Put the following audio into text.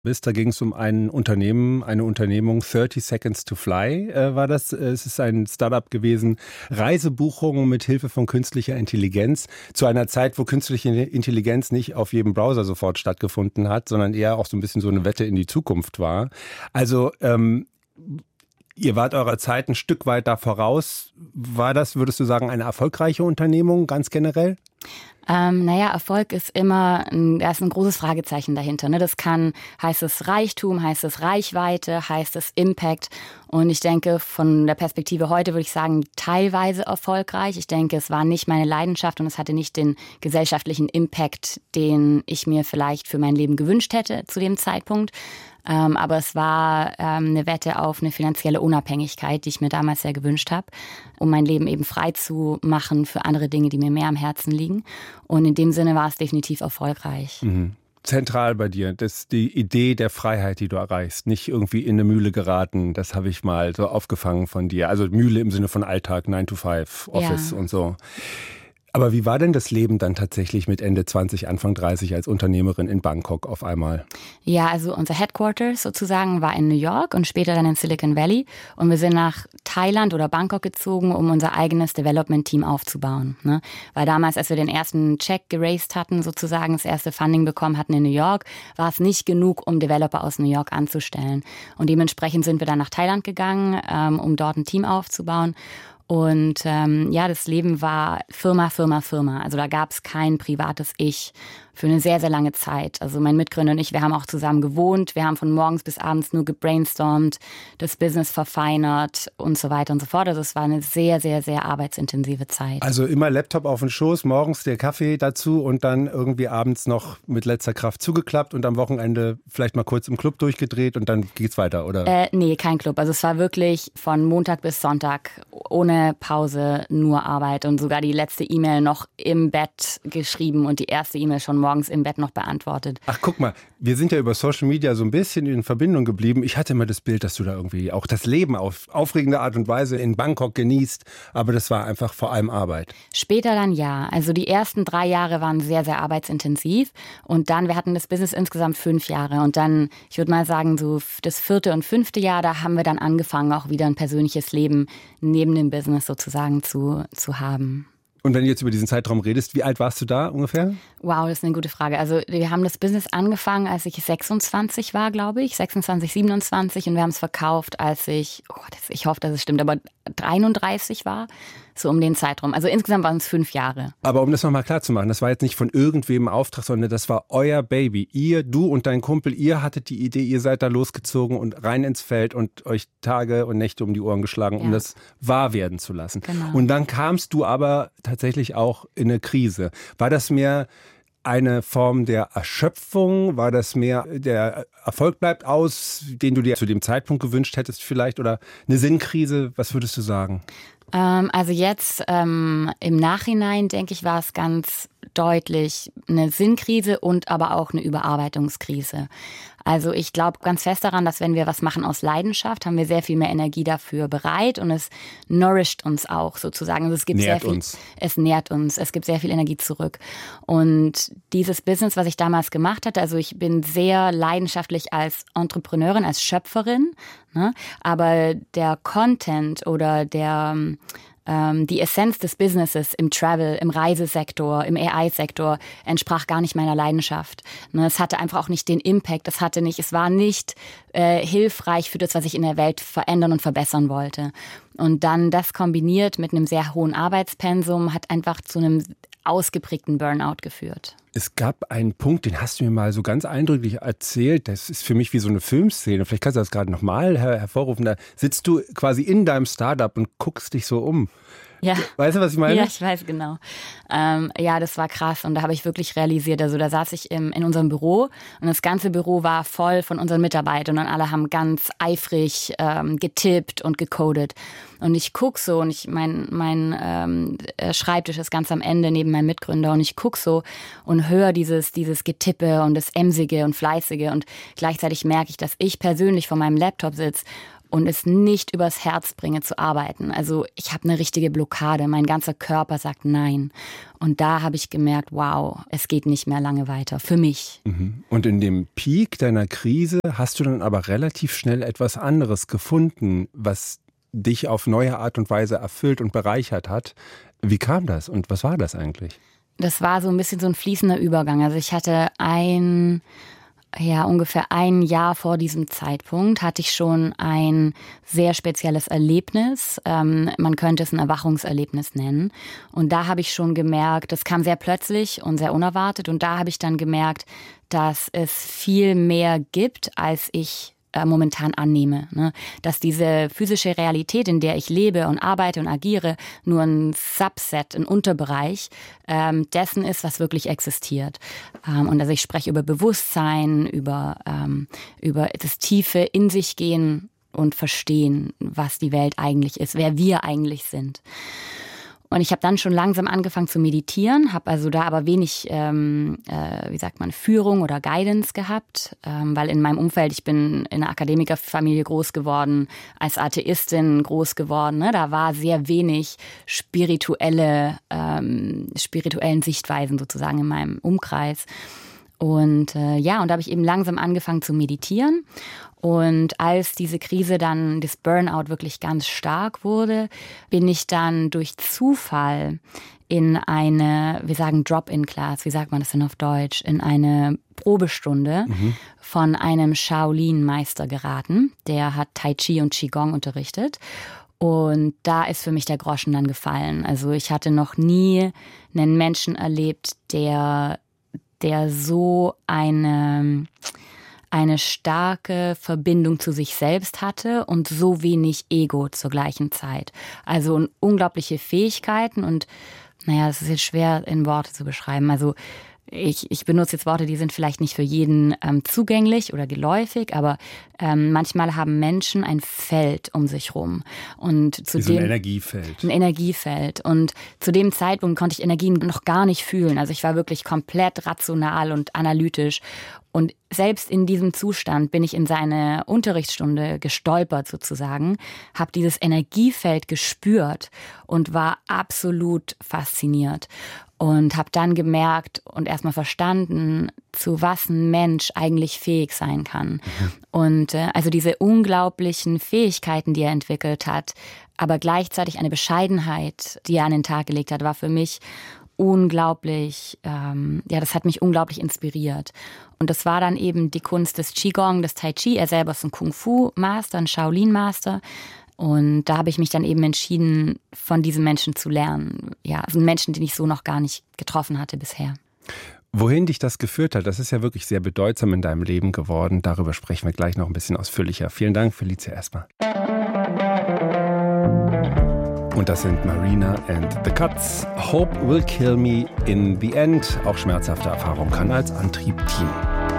bist. Da ging es um ein Unternehmen, eine Unternehmung 30 Seconds to Fly war das. Es ist ein Startup gewesen, Reisebuchungen mit Hilfe von künstlicher Intelligenz zu einer Zeit, wo künstliche Intelligenz nicht auf jedem Browser sofort stattgefunden hat, sondern eher auch so ein bisschen so eine Wette in die Zukunft war. Also ihr wart eurer Zeit ein Stück weit da voraus. War das, würdest du sagen, eine erfolgreiche Unternehmung ganz generell? Erfolg ist immer, da ist ein großes Fragezeichen dahinter. Ne? Heißt es Reichtum, heißt es Reichweite, heißt es Impact. Und ich denke, von der Perspektive heute würde ich sagen, teilweise erfolgreich. Ich denke, es war nicht meine Leidenschaft und es hatte nicht den gesellschaftlichen Impact, den ich mir vielleicht für mein Leben gewünscht hätte zu dem Zeitpunkt. Aber es war eine Wette auf eine finanzielle Unabhängigkeit, die ich mir damals sehr gewünscht habe, um mein Leben eben frei zu machen für andere Dinge, die mir mehr am Herzen liegen. Und in dem Sinne war es definitiv erfolgreich. Mhm. Zentral bei dir, das ist die Idee der Freiheit, die du erreichst. Nicht irgendwie in eine Mühle geraten, das habe ich mal so aufgefangen von dir. Also Mühle im Sinne von Alltag, 9 to 5, Office und so. Aber wie war denn das Leben dann tatsächlich mit Ende 20, Anfang 30 als Unternehmerin in Bangkok auf einmal? Ja, also unser Headquarters sozusagen war in New York und später dann in Silicon Valley. Und wir sind nach Thailand oder Bangkok gezogen, um unser eigenes Development-Team aufzubauen. Ne? Weil damals, als wir den ersten Check geraced hatten, sozusagen das erste Funding bekommen hatten in New York, war es nicht genug, um Developer aus New York anzustellen. Und dementsprechend sind wir dann nach Thailand gegangen, um dort ein Team aufzubauen. Und das Leben war Firma. Also da gab es kein privates Ich für eine sehr, sehr lange Zeit. Also mein Mitgründer und ich, wir haben auch zusammen gewohnt. Wir haben von morgens bis abends nur gebrainstormt, das Business verfeinert und so weiter und so fort. Also es war eine sehr, sehr, sehr arbeitsintensive Zeit. Also immer Laptop auf den Schoß, morgens der Kaffee dazu und dann irgendwie abends noch mit letzter Kraft zugeklappt und am Wochenende vielleicht mal kurz im Club durchgedreht und dann geht's weiter, oder? Nee, kein Club. Also es war wirklich von Montag bis Sonntag ohne Pause nur Arbeit und sogar die letzte E-Mail noch im Bett geschrieben und die erste E-Mail schon morgens im Bett noch beantwortet. Ach, guck mal, wir sind ja über Social Media so ein bisschen in Verbindung geblieben. Ich hatte immer das Bild, dass du da irgendwie auch das Leben auf aufregende Art und Weise in Bangkok genießt, aber das war einfach vor allem Arbeit. Später dann ja. Also die ersten 3 Jahre waren sehr, sehr arbeitsintensiv und dann, wir hatten das Business insgesamt 5 Jahre und dann, ich würde mal sagen, so das 4. und 5. Jahr, da haben wir dann angefangen, auch wieder ein persönliches Leben neben dem Business sozusagen zu haben. Und wenn du jetzt über diesen Zeitraum redest, wie alt warst du da ungefähr? Wow, das ist eine gute Frage. Also wir haben das Business angefangen, als ich 26 war, glaube ich. 26, 27 und wir haben es verkauft, als ich hoffe, dass es stimmt, aber 33 war. So um den Zeitraum. Also insgesamt waren es 5 Jahre. Aber um das nochmal klar zu machen, das war jetzt nicht von irgendwem ein Auftrag, sondern das war euer Baby. Ihr, du und dein Kumpel, ihr hattet die Idee, ihr seid da losgezogen und rein ins Feld und euch Tage und Nächte um die Ohren geschlagen, um das wahr werden zu lassen. Genau. Und dann kamst du aber tatsächlich auch in eine Krise. War das mehr eine Form der Erschöpfung? War das mehr der Erfolg bleibt aus, den du dir zu dem Zeitpunkt gewünscht hättest vielleicht? Oder eine Sinnkrise? Was würdest du sagen? Also jetzt im Nachhinein, denke ich, war es ganz deutlich eine Sinnkrise und aber auch eine Überarbeitungskrise. Also ich glaube ganz fest daran, dass wenn wir was machen aus Leidenschaft, haben wir sehr viel mehr Energie dafür bereit und es nourisht uns auch sozusagen. Also es gibt nährt sehr viel, uns. Es nährt uns, es gibt sehr viel Energie zurück. Und dieses Business, was ich damals gemacht hatte, also ich bin sehr leidenschaftlich als Entrepreneurin, als Schöpferin, ne? Aber der Content oder die Essenz des Businesses im Travel, im Reisesektor, im AI-Sektor entsprach gar nicht meiner Leidenschaft. Es hatte einfach auch nicht den Impact, es war nicht hilfreich für das, was ich in der Welt verändern und verbessern wollte. Und dann das kombiniert mit einem sehr hohen Arbeitspensum hat einfach zu einem ausgeprägten Burnout geführt. Es gab einen Punkt, den hast du mir mal so ganz eindrücklich erzählt. Das ist für mich wie so eine Filmszene. Vielleicht kannst du das gerade nochmal hervorrufen. Da sitzt du quasi in deinem Startup und guckst dich so um. Ja. Weißt du, was ich meine? Ja, ich weiß genau. Das war krass und da habe ich wirklich realisiert, also da saß ich in unserem Büro und das ganze Büro war voll von unseren Mitarbeitern und alle haben ganz eifrig getippt und gecodet. Und ich guck so und mein Schreibtisch ist ganz am Ende neben meinem Mitgründer und ich guck so und höre dieses Getippe und das Emsige und Fleißige und gleichzeitig merke ich, dass ich persönlich vor meinem Laptop sitze und es nicht übers Herz bringe zu arbeiten. Also ich habe eine richtige Blockade, mein ganzer Körper sagt nein. Und da habe ich gemerkt, wow, es geht nicht mehr lange weiter, für mich. Und in dem Peak deiner Krise hast du dann aber relativ schnell etwas anderes gefunden, was dich auf neue Art und Weise erfüllt und bereichert hat. Wie kam das und was war das eigentlich? Das war so ein bisschen so ein fließender Übergang. Also ich hatte ungefähr ein Jahr vor diesem Zeitpunkt hatte ich schon ein sehr spezielles Erlebnis. Man könnte es ein Erwachungserlebnis nennen. Und da habe ich schon gemerkt, das kam sehr plötzlich und sehr unerwartet. Und da habe ich dann gemerkt, dass es viel mehr gibt, als ich momentan annehme. Ne? Dass diese physische Realität, in der ich lebe und arbeite und agiere, nur ein Subset, ein Unterbereich dessen ist, was wirklich existiert. Und also ich spreche über Bewusstsein, über das tiefe in sich gehen und verstehen, was die Welt eigentlich ist, wer wir eigentlich sind. Und ich habe dann schon langsam angefangen zu meditieren, habe also da aber wenig, Führung oder Guidance gehabt, weil in meinem Umfeld, ich bin in einer Akademikerfamilie groß geworden, als Atheistin groß geworden, ne? Da war sehr wenig spirituellen Sichtweisen sozusagen in meinem Umkreis. Und und da habe ich eben langsam angefangen zu meditieren. Und als diese Krise dann, das Burnout wirklich ganz stark wurde, bin ich dann durch Zufall in eine, wir sagen Drop-in-Class, wie sagt man das denn auf Deutsch, in eine Probestunde von einem Shaolin-Meister geraten. Der hat Tai Chi und Qigong unterrichtet. Und da ist für mich der Groschen dann gefallen. Also ich hatte noch nie einen Menschen erlebt, der so eine starke Verbindung zu sich selbst hatte und so wenig Ego zur gleichen Zeit. Also unglaubliche Fähigkeiten und das ist jetzt schwer in Worte zu beschreiben. Also ich benutze jetzt Worte, die sind vielleicht nicht für jeden zugänglich oder geläufig, aber manchmal haben Menschen ein Feld um sich rum. Und zu ein Energiefeld. Ein Energiefeld. Und zu dem Zeitpunkt konnte ich Energien noch gar nicht fühlen. Also ich war wirklich komplett rational und analytisch. Und selbst in diesem Zustand bin ich in seine Unterrichtsstunde gestolpert sozusagen, habe dieses Energiefeld gespürt und war absolut fasziniert. Und habe dann gemerkt und erstmal verstanden, zu was ein Mensch eigentlich fähig sein kann. Und also diese unglaublichen Fähigkeiten, die er entwickelt hat, aber gleichzeitig eine Bescheidenheit, die er an den Tag gelegt hat, war für mich unglaublich, das hat mich unglaublich inspiriert. Und das war dann eben die Kunst des Qigong, des Tai Chi. Er selber ist ein Kung-Fu-Master, ein Shaolin-Master. Und da habe ich mich dann eben entschieden, von diesem Menschen zu lernen. Ja, also einen Menschen, den ich so noch gar nicht getroffen hatte bisher. Wohin dich das geführt hat, das ist ja wirklich sehr bedeutsam in deinem Leben geworden. Darüber sprechen wir gleich noch ein bisschen ausführlicher. Vielen Dank, Felicia Esper. Und das sind Marina and the Cuts. Hope will kill me in the end. Auch schmerzhafte Erfahrung kann als Antrieb dienen.